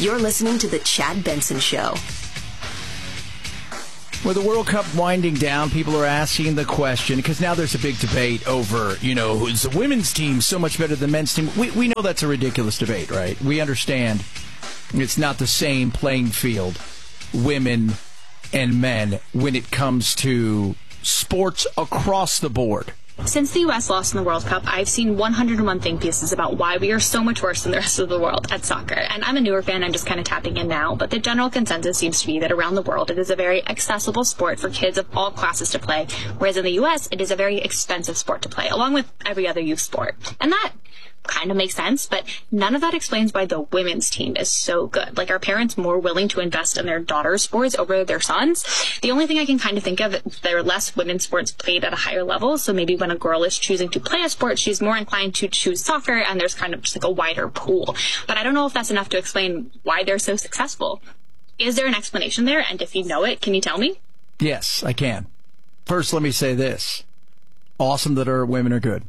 You're listening to The Chad Benson Show. With the World Cup winding down, people are asking the question, because now there's a big debate over, is the women's team so much better than the men's team? We know that's a ridiculous debate, right? We understand it's not the same playing field, women and men, when it comes to sports across the board. Since the U.S. lost in the World Cup, I've seen 101 think pieces about why we are so much worse than the rest of the world at soccer. And I'm a newer fan, I'm just kind of tapping in now, but the general consensus seems to be that around the world it is a very accessible sport for kids of all classes to play, whereas in the U.S. it is a very expensive sport to play, along with every other youth sport. And that kind of makes sense, but none of that explains why the women's team is so good. Like, are parents more willing to invest in their daughters' sports over their sons? The only thing I can kind of think of, there are less women's sports played at a higher level, so maybe when a girl is choosing to play a sport, she's more inclined to choose soccer, and there's kind of just like a wider pool. But I don't know if that's enough to explain why they're so successful. Is there an explanation there? And if you know it, can you tell me? Yes, I can. First, let me say this. Awesome that our women are good.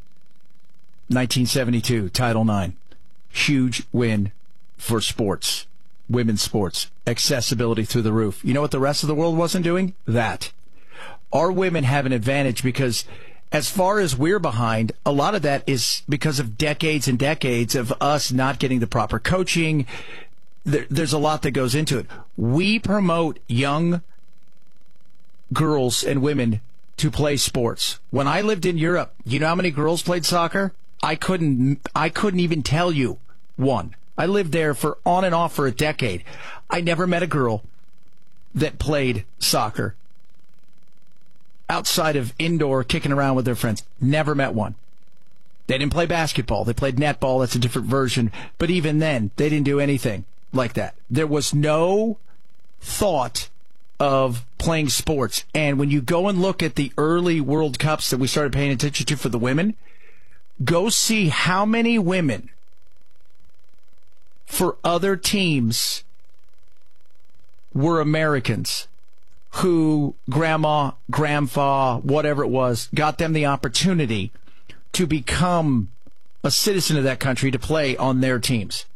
1972, Title IX. Huge win for sports, women's sports, accessibility through the roof. You know what the rest of the world wasn't doing? That. Our women have an advantage because as far as we're behind, a lot of that is because of decades and decades of us not getting the proper coaching. There's a lot that goes into it. We promote young girls and women to play sports. When I lived in Europe, you know how many girls played soccer? I couldn't even tell you one. I lived there for on and off for a decade. I never met a girl that played soccer outside of indoor kicking around with their friends. Never met one. They didn't play basketball. They played netball. That's a different version. But even then, they didn't do anything like that. There was no thought of playing sports. And when you go and look at the early World Cups that we started paying attention to for the women, go see how many women for other teams were Americans who grandma, grandpa, whatever it was, got them the opportunity to become a citizen of that country to play on their teams.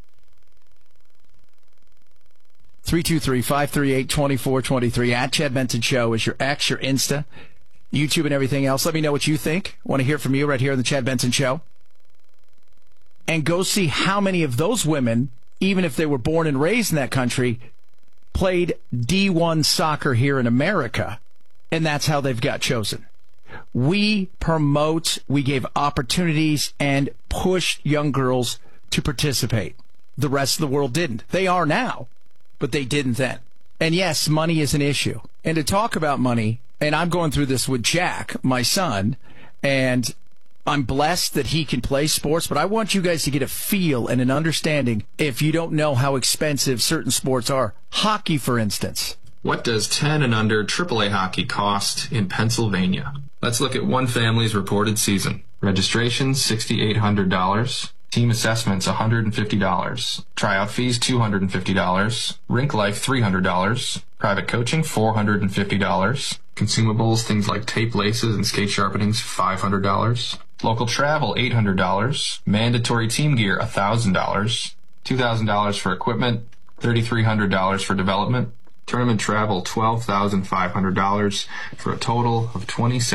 323-538-2423 at Chad Benson Show is your X, your Insta, YouTube, and everything else. Let me know what you think. I want to hear from you right here on the Chad Benson Show. And go see how many of those women, even if they were born and raised in that country, played D1 soccer here in America, and that's how they've got chosen. We promote, we gave opportunities, and pushed young girls to participate. The rest of the world didn't. They are now, but they didn't then. And yes, money is an issue. And to talk about money, and I'm going through this with Jack, my son, and I'm blessed that he can play sports, but I want you guys to get a feel and an understanding if you don't know how expensive certain sports are. Hockey, for instance. What does 10 and under AAA hockey cost in Pennsylvania? Let's look at one family's reported season. Registration, $6,800. Team assessments, $150. Tryout fees, $250. Rink life, $300. Private coaching, $450. Consumables, things like tape laces and skate sharpenings, $500. Local travel, $800. Mandatory team gear, $1,000. $2,000 for equipment, $3,300 for development. Tournament travel, $12,500 for a total of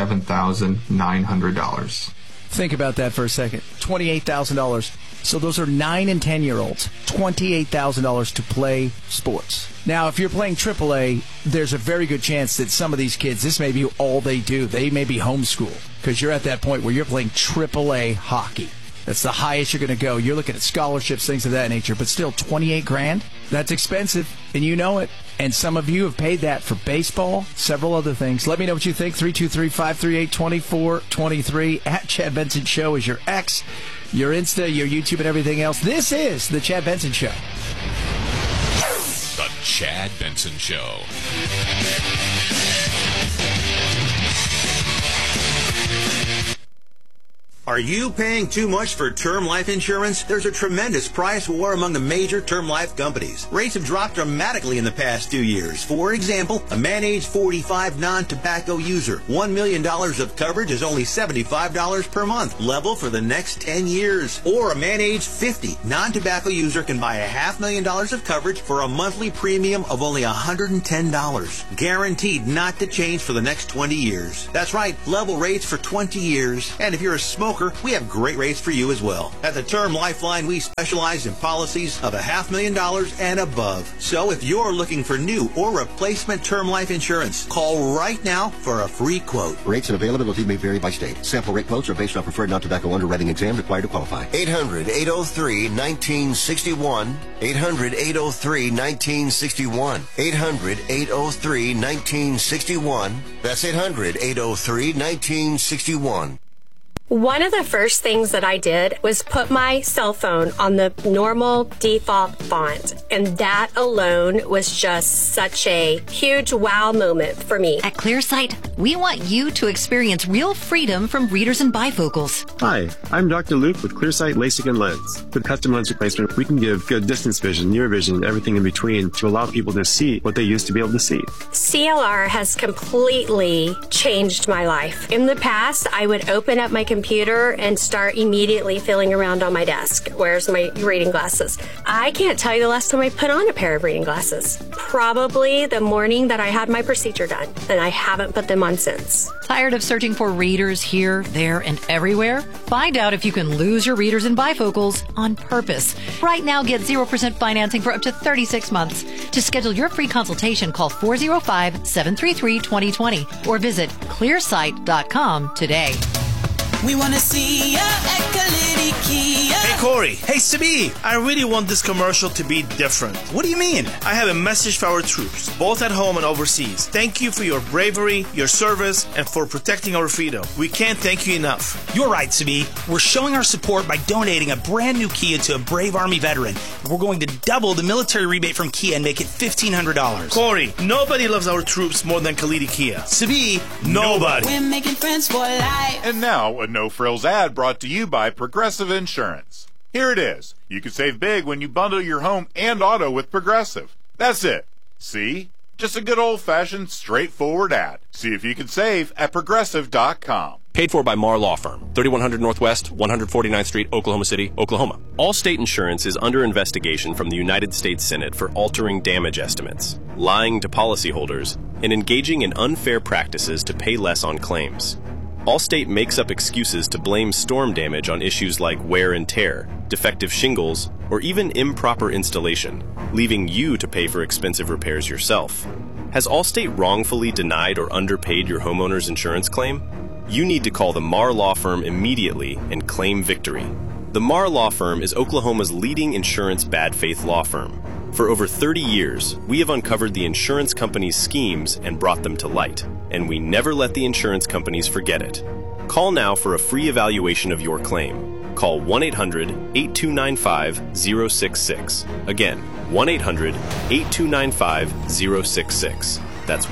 $27,900. Think about that for a second. $28,000. So those are 9 and 10-year-olds. $28,000 to play sports. Now, if you're playing AAA, there's a very good chance that some of these kids, this may be all they do. They may be homeschooled because you're at that point where you're playing AAA hockey. That's the highest you're going to go. You're looking at scholarships, things of that nature. But still, $28,000? That's expensive, and you know it. And some of you have paid that for baseball, several other things. Let me know what you think. 323-538-2423. At Chad Benson Show is your X, your Insta, your YouTube, and everything else. This is the Chad Benson Show. The Chad Benson Show. Are you paying too much for term life insurance? There's a tremendous price war among the major term life companies. Rates have dropped dramatically in the past 2 years. For example, a man age 45 non-tobacco user, $1 million of coverage is only $75 per month, level for the next 10 years. Or a man age 50 non-tobacco user can buy $500,000 of coverage for a monthly premium of only $110. Guaranteed not to change for the next 20 years. That's right, level rates for 20 years. And if you're a smoker, we have great rates for you as well. At the Term Lifeline, we specialize in policies of $500,000 and above. So if you're looking for new or replacement term life insurance, call right now for a free quote. Rates and availability may vary by state. Sample rate quotes are based on preferred non-tobacco underwriting exam required to qualify. 800-803-1961. 800-803-1961. 800-803-1961. That's 800-803-1961. One of the first things that I did was put my cell phone on the normal default font, and that alone was just such a huge wow moment for me. At ClearSight, we want you to experience real freedom from readers and bifocals. Hi, I'm Dr. Luke with ClearSight LASIK and Lens. With custom lens replacement, we can give good distance vision, near vision, and everything in between to allow people to see what they used to be able to see. CLR has completely changed my life. In the past, I would open up my computer and start immediately feeling around on my desk. Where's my reading glasses? I can't tell you the last time I put on a pair of reading glasses. Probably the morning that I had my procedure done, and I haven't put them on since. Tired of searching for readers here, there, and everywhere? Find out if you can lose your readers and bifocals on purpose. Right now, get 0% financing for up to 36 months. To schedule your free consultation, call 405-733-2020 or visit clearsight.com today. We want to see ya at Kalidi Kia. Hey, Corey. Hey, Sabi. I really want this commercial to be different. What do you mean? I have a message for our troops, both at home and overseas. Thank you for your bravery, your service, and for protecting our freedom. We can't thank you enough. You're right, Sabi. We're showing our support by donating a brand new Kia to a brave Army veteran. We're going to double the military rebate from Kia and make it $1,500. Corey, nobody loves our troops more than Kalidi Kia. Sabi, nobody. We're making friends for life. And now, a no-frills ad brought to you by Progressive Insurance. Here it is. You can save big when you bundle your home and auto with Progressive. That's it. See? Just a good old-fashioned, straightforward ad. See if you can save at Progressive.com. Paid for by Marr Law Firm, 3100 Northwest, 149th Street, Oklahoma City, Oklahoma. Allstate Insurance is under investigation from the United States Senate for altering damage estimates, lying to policyholders, and engaging in unfair practices to pay less on claims. Allstate makes up excuses to blame storm damage on issues like wear and tear, defective shingles, or even improper installation, leaving you to pay for expensive repairs yourself. Has Allstate wrongfully denied or underpaid your homeowner's insurance claim? You need to call the Marr Law Firm immediately and claim victory. The Marr Law Firm is Oklahoma's leading insurance bad faith law firm. For over 30 years, we have uncovered the insurance companies' schemes and brought them to light, and we never let the insurance companies forget it. Call now for a free evaluation of your claim. Call 1-800-8295-066. Again, 1-800-8295-066. That's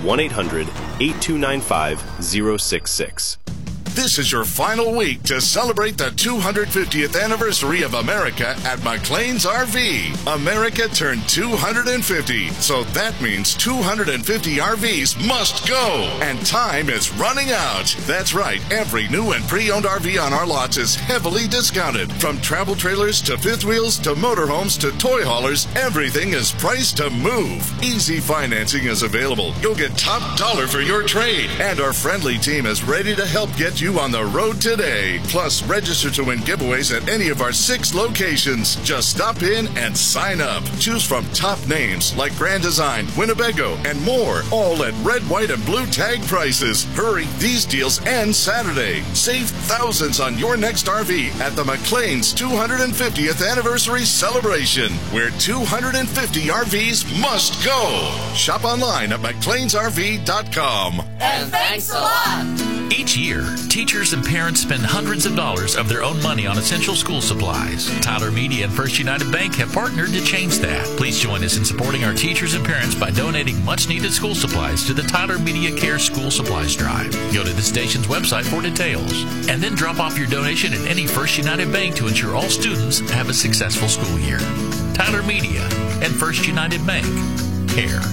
1-800-8295-066. This is your final week to celebrate the 250th anniversary of America at McLean's RV. America turned 250, so that means 250 RVs must go, and time is running out. That's right, every new and pre-owned RV on our lots is heavily discounted. From travel trailers to fifth wheels to motorhomes to toy haulers, everything is priced to move. Easy financing is available. You'll get top dollar for your trade, and our friendly team is ready to help get you on the road today. Plus, register to win giveaways at any of our 6 locations. Just stop in and sign up. Choose from top names like Grand Design, Winnebago, and more, all at red, white, and blue tag prices. Hurry, these deals end Saturday. Save thousands on your next RV at the McLean's 250th anniversary celebration, where 250 RVs must go. Shop online at McLeansRV.com. And thanks a lot. Each year, teachers and parents spend hundreds of dollars of their own money on essential school supplies. Tyler Media and First United Bank have partnered to change that. Please join us in supporting our teachers and parents by donating much-needed school supplies to the Tyler Media Care School Supplies Drive. Go to the station's website for details, and then drop off your donation at any First United Bank to ensure all students have a successful school year. Tyler Media and First United Bank. Care.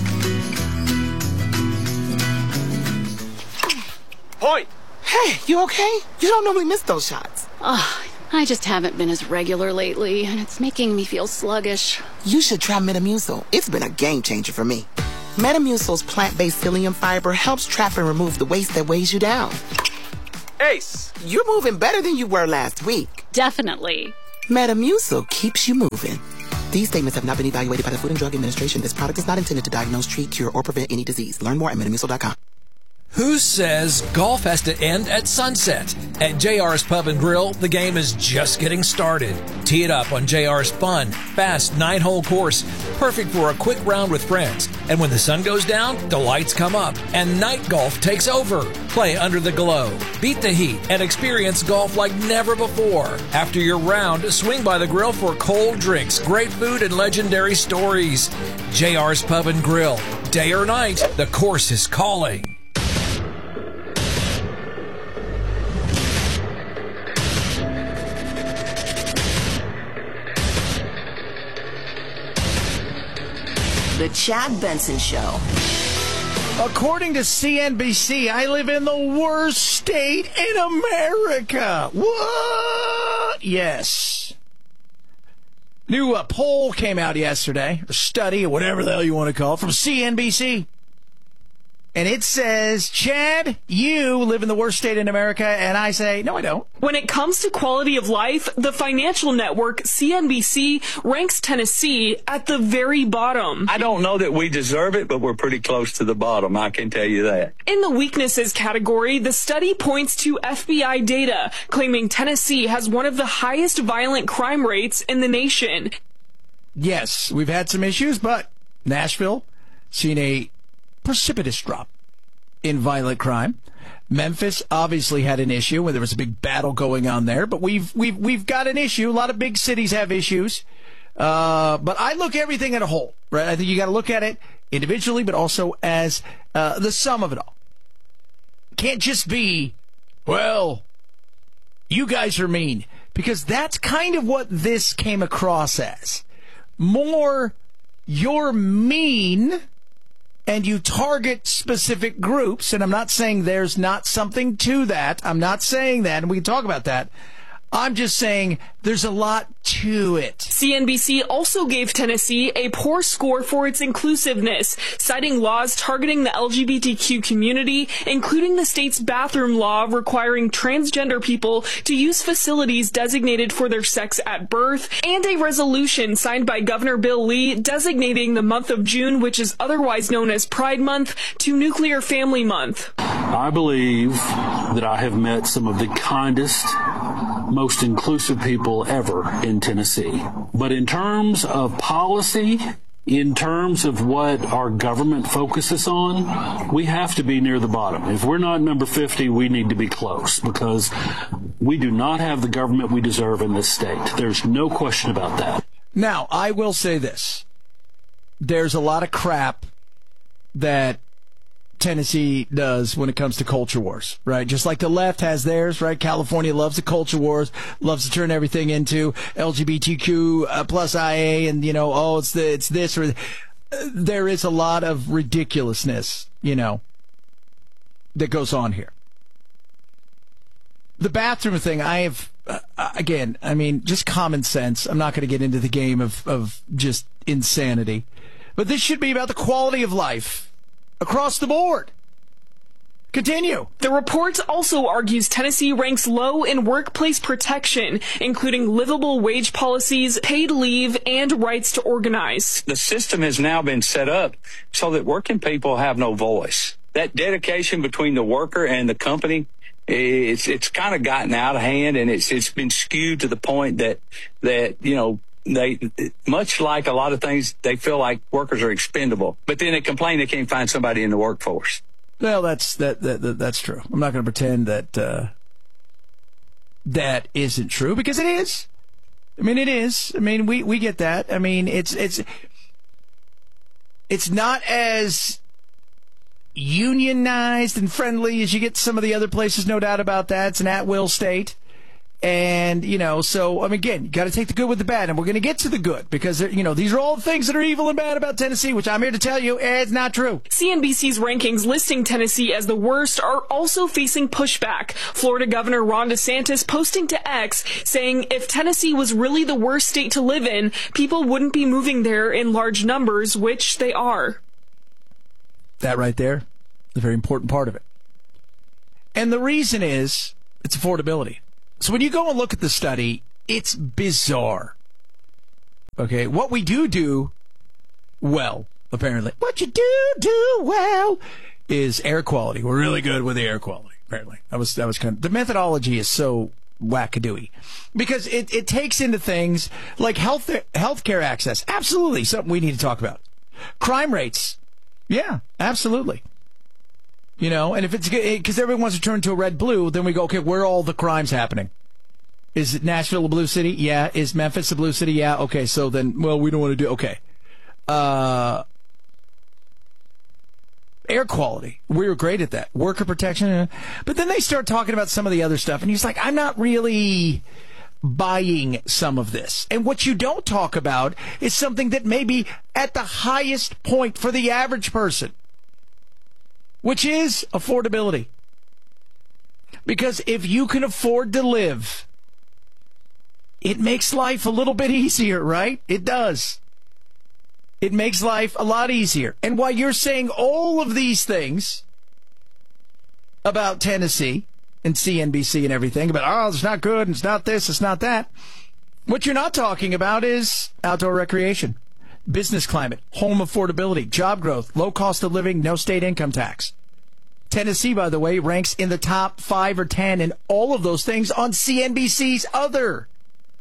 Hoyt! Hey, you okay? You don't normally miss those shots. I just haven't been as regular lately, and it's making me feel sluggish. You should try Metamucil. It's been a game changer for me. Metamucil's plant-based psyllium fiber helps trap and remove the waste that weighs you down. Ace! You're moving better than you were last week. Definitely. Metamucil keeps you moving. These statements have not been evaluated by the Food and Drug Administration. This product is not intended to diagnose, treat, cure, or prevent any disease. Learn more at Metamucil.com. Who says golf has to end at sunset? At JR's Pub and Grill, the game is just getting started. Tee it up on JR's fun, fast 9-hole course, perfect for a quick round with friends. And when the sun goes down, the lights come up, and night golf takes over. Play under the glow, beat the heat, and experience golf like never before. After your round, swing by the grill for cold drinks, great food, and legendary stories. JR's Pub and Grill. Day or night, the course is calling. The Chad Benson Show. According to CNBC, I live in the worst state in America. What? Yes. New poll came out yesterday, a study, or whatever the hell you want to call it, from CNBC. And it says, Chad, you live in the worst state in America, and I say, no, I don't. When it comes to quality of life, the financial network CNBC ranks Tennessee at the very bottom. I don't know that we deserve it, but we're pretty close to the bottom, I can tell you that. In the weaknesses category, the study points to FBI data, claiming Tennessee has one of the highest violent crime rates in the nation. Yes, we've had some issues, but Nashville seen a precipitous drop in violent crime. Memphis obviously had an issue when there was a big battle going on there, but we've got an issue. A lot of big cities have issues. But I look at everything as a whole, right? I think you got to look at it individually, but also as the sum of it all. Can't just be, well, you guys are mean, because that's kind of what this came across as. More, you're mean, and you target specific groups, and I'm not saying there's not something to that. I'm not saying that, and we can talk about that. I'm just saying there's a lot to it. CNBC also gave Tennessee a poor score for its inclusiveness, citing laws targeting the LGBTQ community, including the state's bathroom law requiring transgender people to use facilities designated for their sex at birth, and a resolution signed by Governor Bill Lee designating the month of June, which is otherwise known as Pride Month, to Nuclear Family Month. I believe that I have met some of the kindest, most inclusive people ever in Tennessee. But in terms of policy, in terms of what our government focuses on, we have to be near the bottom. If we're not number 50, we need to be close, because we do not have the government we deserve in this state. There's no question about that. Now, I will say this. There's a lot of crap that Tennessee does when it comes to culture wars, right? Just like the left has theirs, right? California loves the culture wars, loves to turn everything into LGBTQ plus IA, and, you know, oh, it's this, or there is a lot of ridiculousness, you know, that goes on here. The bathroom thing, I have, again, I mean, just common sense. I'm not going to get into the game of just insanity, but this should be about the quality of life across the board. Continue. The report also argues Tennessee ranks low in workplace protection, including livable wage policies, paid leave, and rights to organize. The system has now been set up so that working people have no voice. That dedication between the worker and the company, it's kind of gotten out of hand, and it's been skewed to the point that you know, they, much like a lot of things, they feel like workers are expendable, but then they complain they can't find somebody in the workforce. Well, that's true. I'm not going to pretend that that isn't true, because it is. I mean, it is. I mean, we get that. I mean, it's not as unionized and friendly as you get some of the other places, no doubt about that. It's an at-will state. And, so, I mean, again, you got to take the good with the bad, and we're going to get to the good, because, these are all things that are evil and bad about Tennessee, which I'm here to tell you is not true. CNBC's rankings listing Tennessee as the worst are also facing pushback. Florida Governor Ron DeSantis posting to X saying if Tennessee was really the worst state to live in, people wouldn't be moving there in large numbers, which they are. That right there, the very important part of it. And the reason is it's affordability. So when you go and look at the study, it's bizarre. Okay, what we do well, apparently, what you do well is air quality. We're really good with the air quality, apparently. That was kind of, the methodology is so wackadooey, because it takes into things like healthcare access. Absolutely, something we need to talk about. Crime rates. Yeah, absolutely. And if it's because everyone wants to turn to a red-blue, then we go, okay, where are all the crimes happening? Is it Nashville a blue city? Yeah. Is Memphis a blue city? Yeah. Okay, so then, well, we don't want to do, okay. Air quality. We were great at that. Worker protection. But then they start talking about some of the other stuff, and he's like, I'm not really buying some of this. And what you don't talk about is something that may be at the highest point for the average person, which is affordability. Because if you can afford to live, it makes life a little bit easier, right? It does. It makes life a lot easier. And while you're saying all of these things about Tennessee and CNBC and everything, about, it's not good, and it's not this, it's not that, what you're not talking about is outdoor recreation, business climate, home affordability, job growth, low cost of living, no state income tax. Tennessee, by the way, ranks in the top 5 or 10 in all of those things on CNBC's other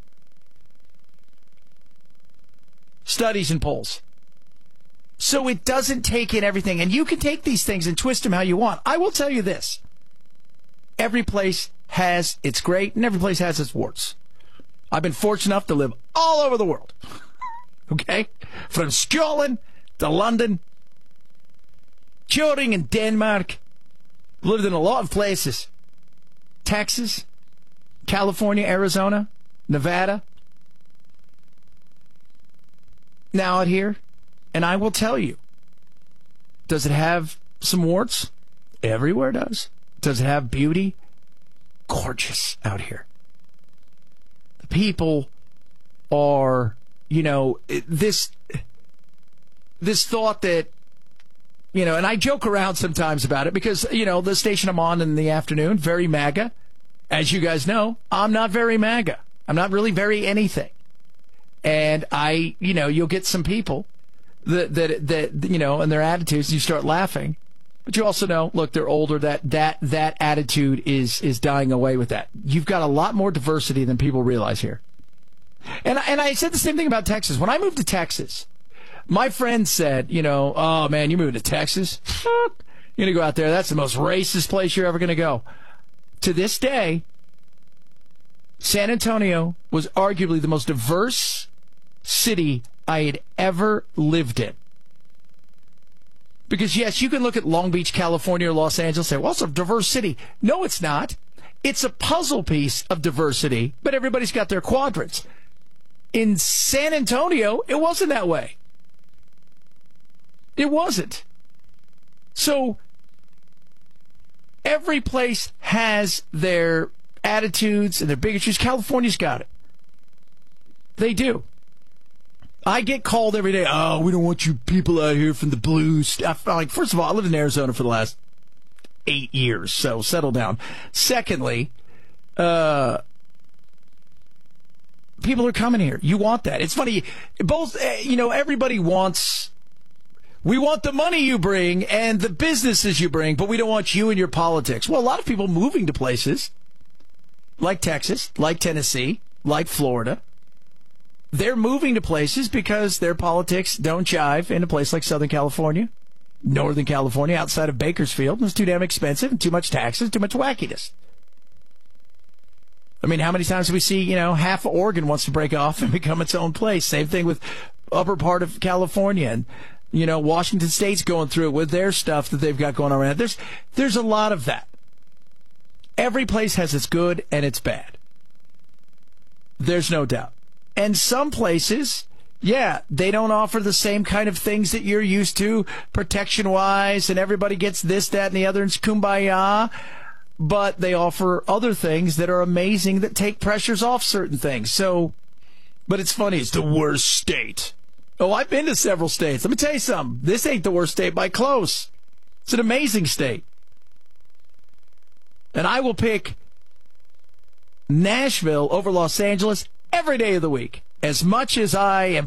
studies and polls. So it doesn't take in everything. And you can take these things and twist them how you want. I will tell you this. Every place has its great, and every place has its warts. I've been fortunate enough to live all over the world. Okay? From Scotland to London, touring in Denmark, lived in a lot of places. Texas, California, Arizona, Nevada. Now out here, and I will tell you, does it have some warts? Everywhere does. Does it have beauty? Gorgeous out here. The people are, this thought that, and I joke around sometimes about it because, the station I'm on in the afternoon, very MAGA. As you guys know, I'm not very MAGA. I'm not really very anything. And you'll get some people that and their attitudes, you start laughing. But you also know, look, they're older, that attitude is dying away with that. You've got a lot more diversity than people realize here. And I said the same thing about Texas. When I moved to Texas, my friend said, oh man, you moved to Texas? You're going to go out there, that's the most racist place you're ever going to go. To this day, San Antonio was arguably the most diverse city I had ever lived in. Because, yes, you can look at Long Beach, California, or Los Angeles and say, well, it's a diverse city. No, it's not. It's a puzzle piece of diversity, but everybody's got their quadrants. In San Antonio, it wasn't that way. It wasn't. So, every place has their attitudes and their bigotries. California's got it. They do. I get called every day, oh, we don't want you people out here from the blue stuff. Like, first of all, I lived in Arizona for the last 8 years, so settle down. Secondly, people are coming here. You want that. It's funny. Both, everybody wants, we want the money you bring and the businesses you bring, but we don't want you and your politics. Well, a lot of people moving to places like Texas, like Tennessee, like Florida, they're moving to places because their politics don't jive in a place like Southern California Northern California, outside of Bakersfield. It was too damn expensive and too much taxes, too much wackiness. I mean, how many times do we see, half of Oregon wants to break off and become its own place? Same thing with upper part of California. And, Washington State's going through it with their stuff that they've got going on around. There's a lot of that. Every place has its good and its bad. There's no doubt. And some places, they don't offer the same kind of things that you're used to protection-wise, and everybody gets this, that, and the other, and it's kumbaya. But they offer other things that are amazing that take pressures off certain things. So, but it's funny, it's the worst state. Oh, I've been to several states. Let me tell you something. This ain't the worst state by close. It's an amazing state. And I will pick Nashville over Los Angeles every day of the week. As much as I am